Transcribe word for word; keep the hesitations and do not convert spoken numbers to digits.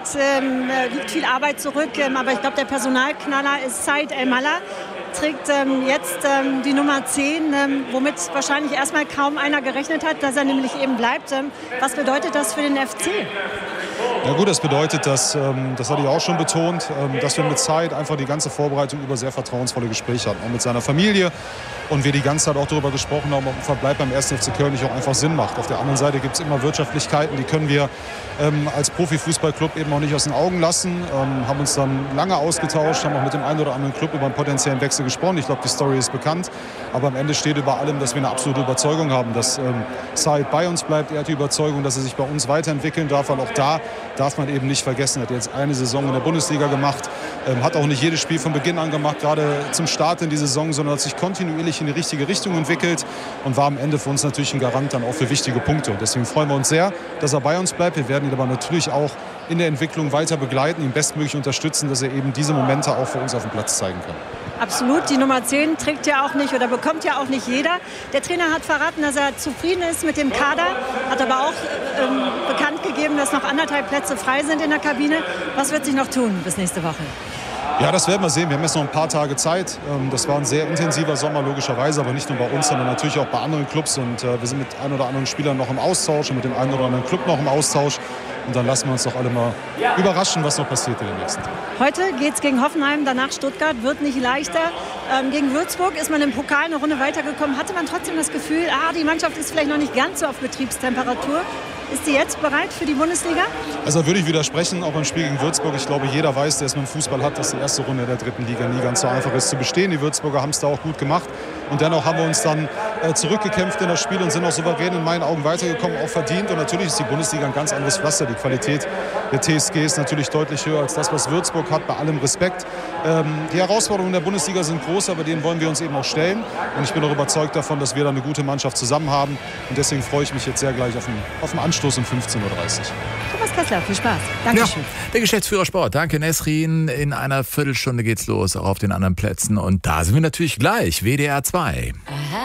ähm, liegt viel Arbeit zurück. Ähm, aber ich glaube, der Personalknaller ist Said El-Mallah. Trägt ähm, jetzt ähm, die Nummer zehn, ähm, womit wahrscheinlich erstmal kaum einer gerechnet hat, dass er nämlich eben bleibt. Ähm, was bedeutet das für den F C? Ja gut, das bedeutet, dass, ähm, das hatte ich auch schon betont, ähm, dass wir mit Said einfach die ganze Vorbereitung über sehr vertrauensvolle Gespräche hatten, auch mit seiner Familie. Und wir die ganze Zeit auch darüber gesprochen haben, ob ein Verbleib beim ersten F C Köln nicht auch einfach Sinn macht. Auf der anderen Seite gibt es immer Wirtschaftlichkeiten, die können wir ähm, als Profifußballclub eben auch nicht aus den Augen lassen. Ähm, haben uns dann lange ausgetauscht, haben auch mit dem einen oder anderen Club über einen potenziellen Wechsel gesprochen. Ich glaube, die Story ist bekannt. Aber am Ende steht über allem, dass wir eine absolute Überzeugung haben, dass ähm, Said bei uns bleibt. Er hat die Überzeugung, dass er sich bei uns weiterentwickeln darf, weil auch da darf man eben nicht vergessen, er hat jetzt eine Saison in der Bundesliga gemacht, ähm, hat auch nicht jedes Spiel von Beginn an gemacht, gerade zum Start in die Saison, sondern hat sich kontinuierlich in die richtige Richtung entwickelt und war am Ende für uns natürlich ein Garant dann auch für wichtige Punkte. Und deswegen freuen wir uns sehr, dass er bei uns bleibt. Wir werden ihn aber natürlich auch in der Entwicklung weiter begleiten, ihn bestmöglich unterstützen, dass er eben diese Momente auch für uns auf dem Platz zeigen kann. Absolut, die Nummer zehn trägt ja auch nicht oder bekommt ja auch nicht jeder. Der Trainer hat verraten, dass er zufrieden ist mit dem Kader, hat aber auch ähm, bekannt gegeben, dass noch anderthalb Plätze frei sind in der Kabine. Was wird sich noch tun bis nächste Woche? Ja, das werden wir sehen. Wir haben jetzt noch ein paar Tage Zeit. Das war ein sehr intensiver Sommer, logischerweise, aber nicht nur bei uns, sondern natürlich auch bei anderen Clubs. Und wir sind mit ein oder anderen Spielern noch im Austausch und mit dem einen oder anderen Club noch im Austausch. Und dann lassen wir uns doch alle mal überraschen, was noch passiert in den nächsten Tagen. Heute geht es gegen Hoffenheim, danach Stuttgart, wird nicht leichter. Ähm, gegen Würzburg ist man im Pokal eine Runde weitergekommen. Hatte man trotzdem das Gefühl, ah, die Mannschaft ist vielleicht noch nicht ganz so auf Betriebstemperatur. Ist sie jetzt bereit für die Bundesliga? Also da würde ich widersprechen, auch beim Spiel gegen Würzburg. Ich glaube, jeder weiß, der es mit dem Fußball hat, dass die erste Runde der dritten Liga nie ganz so einfach ist zu bestehen. Die Würzburger haben es da auch gut gemacht. Und dennoch haben wir uns dann äh, zurückgekämpft in das Spiel und sind auch souverän in meinen Augen weitergekommen, auch verdient. Und natürlich ist die Bundesliga ein ganz anderes Pflaster. Die Qualität der T S G ist natürlich deutlich höher als das, was Würzburg hat, bei allem Respekt. Ähm, die Herausforderungen der Bundesliga sind groß, aber denen wollen wir uns eben auch stellen. Und ich bin auch überzeugt davon, dass wir da eine gute Mannschaft zusammen haben. Und deswegen freue ich mich jetzt sehr gleich auf den, auf den Anstoß um fünfzehn Uhr dreißig. Thomas Kessler, viel Spaß. Dankeschön. Ja, der Geschäftsführer Sport. Danke, Nesrin. In einer Viertelstunde geht's los, auch auf den anderen Plätzen. Und da sind wir natürlich gleich. W D R zwei.